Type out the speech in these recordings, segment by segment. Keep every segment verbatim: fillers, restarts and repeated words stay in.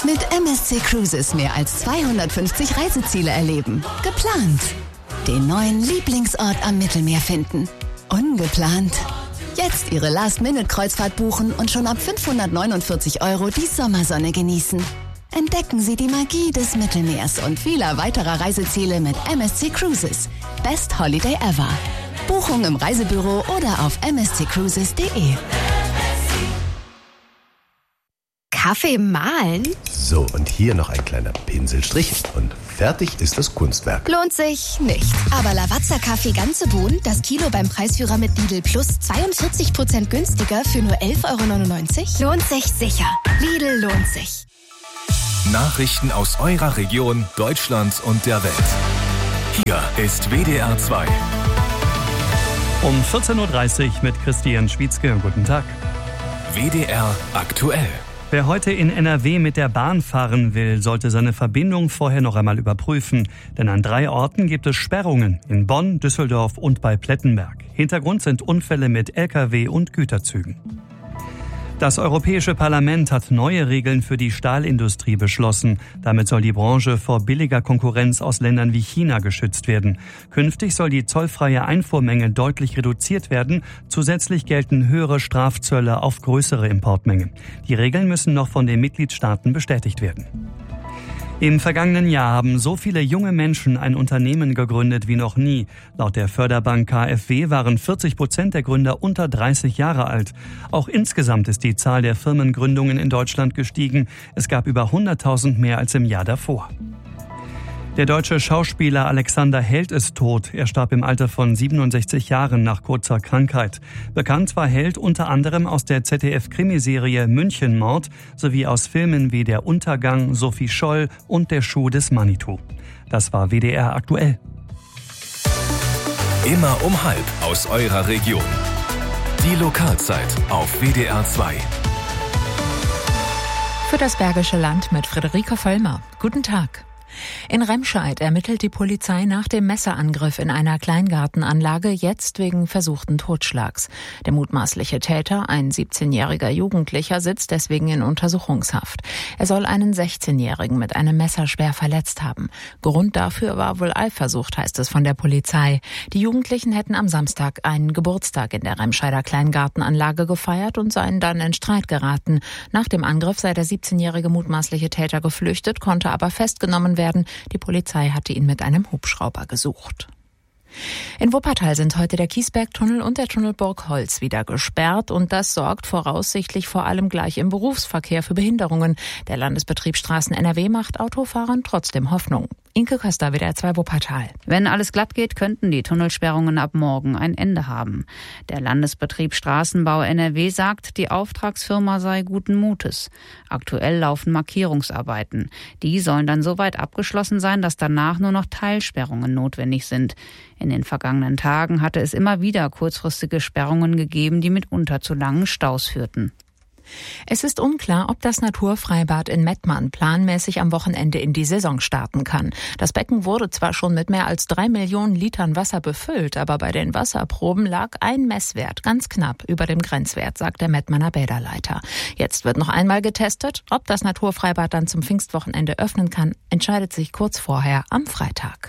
Mit M S C Cruises mehr als zweihundertfünfzig Reiseziele erleben. Geplant. Den neuen Lieblingsort am Mittelmeer finden. Ungeplant. Jetzt Ihre Last-Minute-Kreuzfahrt buchen und schon ab fünfhundertneunundvierzig Euro die Sommersonne genießen. Entdecken Sie die Magie des Mittelmeers und vieler weiterer Reiseziele mit M S C Cruises. Best Holiday ever. Buchung im Reisebüro oder auf m s c cruises punkt d e. Kaffee mahlen? So, und hier noch ein kleiner Pinselstrich und fertig ist das Kunstwerk. Lohnt sich nicht. Aber Lavazza Kaffee ganze Bohnen, das Kilo beim Preisführer mit Lidl Plus zweiundvierzig Prozent günstiger für nur elf Euro neunundneunzig? Lohnt sich sicher. Lidl lohnt sich. Nachrichten aus eurer Region, Deutschland und der Welt. Hier ist W D R zwei. Um vierzehn Uhr dreißig mit Christian Schwietzke. Guten Tag. W D R aktuell. Wer heute in N R W mit der Bahn fahren will, sollte seine Verbindung vorher noch einmal überprüfen. Denn an drei Orten gibt es Sperrungen. In Bonn, Düsseldorf und bei Plettenberg. Hintergrund sind Unfälle mit L K W und Güterzügen. Das Europäische Parlament hat neue Regeln für die Stahlindustrie beschlossen. Damit soll die Branche vor billiger Konkurrenz aus Ländern wie China geschützt werden. Künftig soll die zollfreie Einfuhrmenge deutlich reduziert werden. Zusätzlich gelten höhere Strafzölle auf größere Importmengen. Die Regeln müssen noch von den Mitgliedstaaten bestätigt werden. Im vergangenen Jahr haben so viele junge Menschen ein Unternehmen gegründet wie noch nie. Laut der Förderbank K f W waren vierzig Prozent der Gründer unter dreißig Jahre alt. Auch insgesamt ist die Zahl der Firmengründungen in Deutschland gestiegen. Es gab über hunderttausend mehr als im Jahr davor. Der deutsche Schauspieler Alexander Held ist tot. Er starb im Alter von siebenundsechzig Jahren nach kurzer Krankheit. Bekannt war Held unter anderem aus der Z D F-Krimiserie Münchenmord sowie aus Filmen wie Der Untergang, Sophie Scholl und Der Schuh des Manitou. Das war W D R aktuell. Immer um halb aus eurer Region. Die Lokalzeit auf W D R zwei. Für das Bergische Land mit Friederike Vollmer. Guten Tag. In Remscheid ermittelt die Polizei nach dem Messerangriff in einer Kleingartenanlage jetzt wegen versuchten Totschlags. Der mutmaßliche Täter, ein siebzehnjähriger Jugendlicher, sitzt deswegen in Untersuchungshaft. Er soll einen sechzehnjährigen mit einem Messer schwer verletzt haben. Grund dafür war wohl Eifersucht, heißt es von der Polizei. Die Jugendlichen hätten am Samstag einen Geburtstag in der Remscheider Kleingartenanlage gefeiert und seien dann in Streit geraten. Nach dem Angriff sei der siebzehnjährige mutmaßliche Täter geflüchtet, konnte aber festgenommen werden. Die Polizei hatte ihn mit einem Hubschrauber gesucht. In Wuppertal sind heute der Kiesbergtunnel und der Tunnel Burgholz wieder gesperrt und das sorgt voraussichtlich vor allem gleich im Berufsverkehr für Behinderungen. Der Landesbetrieb Straßen N R W macht Autofahrern trotzdem Hoffnung. Inke Köster, W D R zwei Wuppertal. Wenn alles glatt geht, könnten die Tunnelsperrungen ab morgen ein Ende haben. Der Landesbetrieb Straßenbau N R W sagt, die Auftragsfirma sei guten Mutes. Aktuell laufen Markierungsarbeiten. Die sollen dann so weit abgeschlossen sein, dass danach nur noch Teilsperrungen notwendig sind. In den vergangenen Tagen hatte es immer wieder kurzfristige Sperrungen gegeben, die mitunter zu langen Staus führten. Es ist unklar, ob das Naturfreibad in Mettmann planmäßig am Wochenende in die Saison starten kann. Das Becken wurde zwar schon mit mehr als drei Millionen Litern Wasser befüllt, aber bei den Wasserproben lag ein Messwert ganz knapp über dem Grenzwert, sagt der Mettmanner Bäderleiter. Jetzt wird noch einmal getestet. Ob das Naturfreibad dann zum Pfingstwochenende öffnen kann, entscheidet sich kurz vorher am Freitag.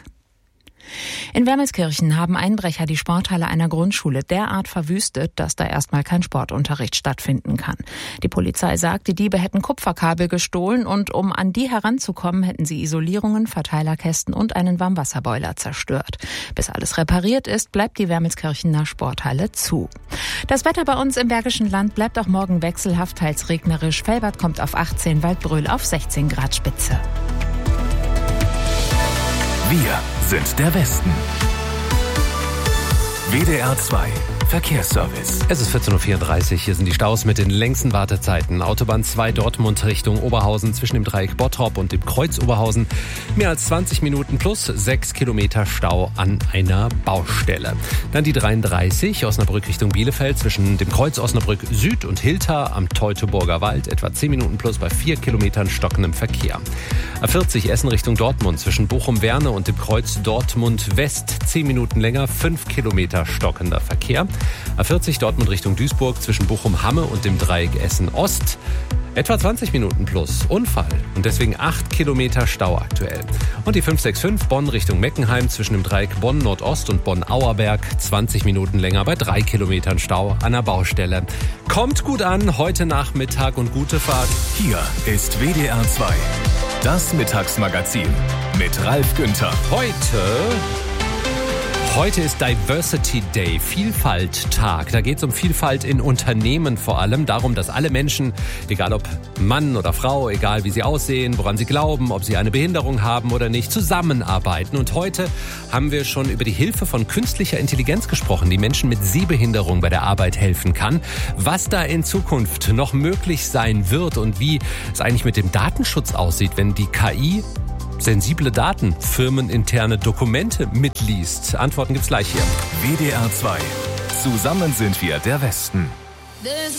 In Wermelskirchen haben Einbrecher die Sporthalle einer Grundschule derart verwüstet, dass da erstmal kein Sportunterricht stattfinden kann. Die Polizei sagt, die Diebe hätten Kupferkabel gestohlen und um an die heranzukommen, hätten sie Isolierungen, Verteilerkästen und einen Warmwasserboiler zerstört. Bis alles repariert ist, bleibt die Wermelskirchener Sporthalle zu. Das Wetter bei uns im Bergischen Land bleibt auch morgen wechselhaft, teils regnerisch. Velbert kommt auf achtzehn, Waldbröl auf sechzehn Grad Spitze. Wir sind der Westen. W D R zwei Verkehrsservice. Es ist vierzehn Uhr vierunddreißig. Hier sind die Staus mit den längsten Wartezeiten. Autobahn zwei Dortmund Richtung Oberhausen zwischen dem Dreieck Bottrop und dem Kreuz Oberhausen. Mehr als zwanzig Minuten plus sechs Kilometer Stau an einer Baustelle. Dann die dreiunddreißig Osnabrück Richtung Bielefeld zwischen dem Kreuz Osnabrück Süd und Hilter am Teutoburger Wald. Etwa zehn Minuten plus bei vier Kilometern stockendem Verkehr. A vierzig Essen Richtung Dortmund zwischen Bochum-Werne und dem Kreuz Dortmund West. zehn Minuten länger, fünf Kilometer stockender Verkehr. A vierzig Dortmund Richtung Duisburg zwischen Bochum-Hamme und dem Dreieck Essen-Ost. Etwa zwanzig Minuten plus. Unfall. Und deswegen acht Kilometer Stau aktuell. Und die fünf sechs fünf Bonn Richtung Meckenheim zwischen dem Dreieck Bonn-Nordost und Bonn-Auerberg. zwanzig Minuten länger bei drei Kilometern Stau an der Baustelle. Kommt gut an, heute Nachmittag und gute Fahrt. Hier ist W D R zwei. Das Mittagsmagazin mit Ralf Günther. Heute... Heute ist Diversity Day, Vielfalt-Tag. Da geht es um Vielfalt in Unternehmen vor allem. Darum, dass alle Menschen, egal ob Mann oder Frau, egal wie sie aussehen, woran sie glauben, ob sie eine Behinderung haben oder nicht, zusammenarbeiten. Und heute haben wir schon über die Hilfe von künstlicher Intelligenz gesprochen, die Menschen mit Sehbehinderung bei der Arbeit helfen kann. Was da in Zukunft noch möglich sein wird und wie es eigentlich mit dem Datenschutz aussieht, wenn die K I sensible Daten, firmeninterne Dokumente mitliest. Antworten gibt's gleich hier. W D R zwei. Zusammen sind wir der Westen.